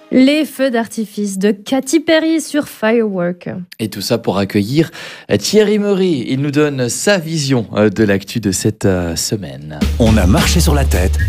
Les feux d'artifice de Katy Perry sur Firework. Et tout ça pour accueillir Thierry Meury. Il nous donne sa vision de l'actu de cette semaine. On a marché sur la tête.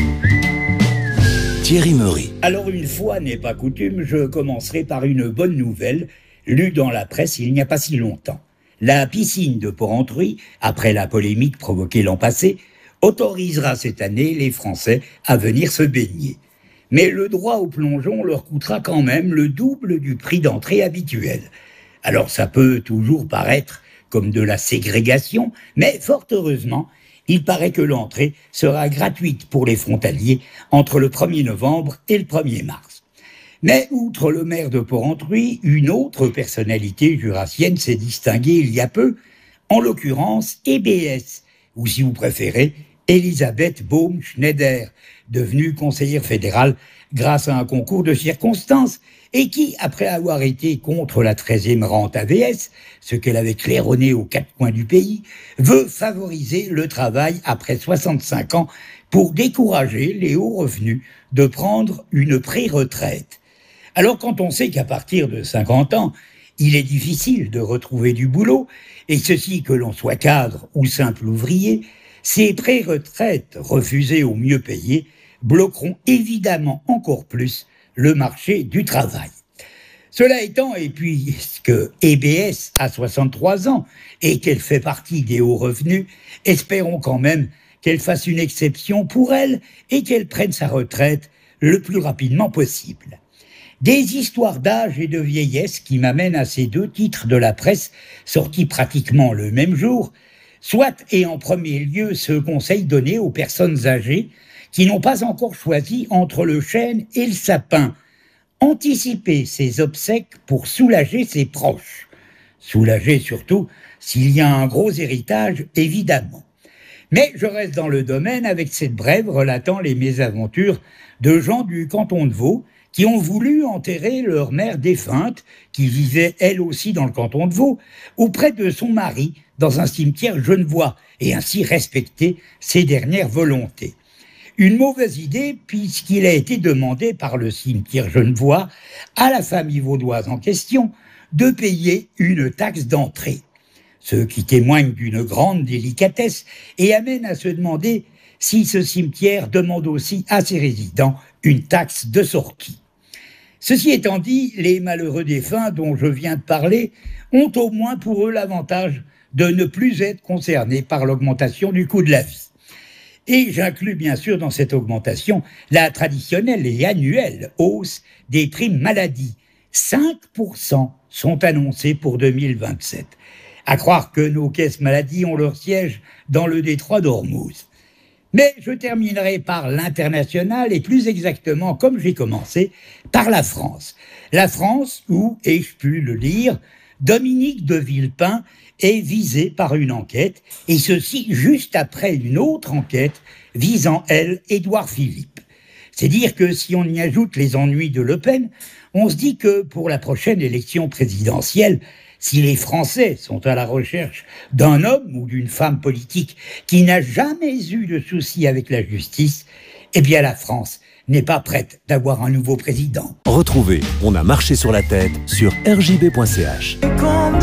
Thierry Meury. Alors une fois n'est pas coutume, je commencerai par une bonne nouvelle, lue dans la presse il n'y a pas si longtemps. La piscine de Porrentruy, après la polémique provoquée l'an passé, autorisera cette année les Français à venir se baigner. Mais le droit au plongeon leur coûtera quand même le double du prix d'entrée habituel. Alors ça peut toujours paraître comme de la ségrégation, mais fort heureusement, il paraît que l'entrée sera gratuite pour les frontaliers entre le 1er novembre et le 1er mars. Mais outre le maire de Porrentruy, une autre personnalité jurassienne s'est distinguée il y a peu, en l'occurrence EBS, ou si vous préférez, Elisabeth Baum-Schneider, devenue conseillère fédérale grâce à un concours de circonstances et qui, après avoir été contre la 13e rente AVS, ce qu'elle avait claironné aux quatre coins du pays, veut favoriser le travail après 65 ans pour décourager les hauts revenus de prendre une pré-retraite. Alors quand on sait qu'à partir de 50 ans, il est difficile de retrouver du boulot, et ceci que l'on soit cadre ou simple ouvrier, ces pré-retraites refusées aux mieux payés bloqueront évidemment encore plus le marché du travail. Cela étant, et puisque EBS a 63 ans et qu'elle fait partie des hauts revenus, espérons quand même qu'elle fasse une exception pour elle et qu'elle prenne sa retraite le plus rapidement possible. Des histoires d'âge et de vieillesse qui m'amènent à ces deux titres de la presse sortis pratiquement le même jour, soit et en premier lieu ce conseil donné aux personnes âgées qui n'ont pas encore choisi entre le chêne et le sapin. Anticiper ses obsèques pour soulager ses proches. Soulager surtout s'il y a un gros héritage, évidemment. Mais je reste dans le domaine avec cette brève relatant les mésaventures de gens du canton de Vaud qui ont voulu enterrer leur mère défunte, qui vivait elle aussi dans le canton de Vaud, auprès de son mari, dans un cimetière genevois, et ainsi respecter ses dernières volontés. Une mauvaise idée, puisqu'il a été demandé par le cimetière genevois à la famille vaudoise en question de payer une taxe d'entrée. Ce qui témoigne d'une grande délicatesse et amène à se demander si ce cimetière demande aussi à ses résidents une taxe de sortie. Ceci étant dit, les malheureux défunts dont je viens de parler ont au moins pour eux l'avantage de ne plus être concernés par l'augmentation du coût de la vie. Et j'inclus bien sûr dans cette augmentation la traditionnelle et annuelle hausse des primes maladie. 5% sont annoncés pour 2027. À croire que nos caisses maladie ont leur siège dans le détroit d'Ormuz. Mais je terminerai par l'international et plus exactement, comme j'ai commencé, par la France. La France où, ai-je pu le lire, Dominique de Villepin est visé par une enquête, et ceci juste après une autre enquête visant, elle, Édouard Philippe. C'est dire que si on y ajoute les ennuis de Le Pen, on se dit que pour la prochaine élection présidentielle, si les Français sont à la recherche d'un homme ou d'une femme politique qui n'a jamais eu de soucis avec la justice, eh bien la France n'est pas prête d'avoir un nouveau président. Retrouvez On a marché sur la tête sur rjb.ch.